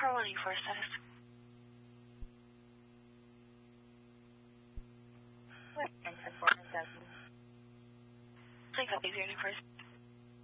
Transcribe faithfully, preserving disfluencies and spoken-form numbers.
car one eighty-four status. Please copy zero eighty-four.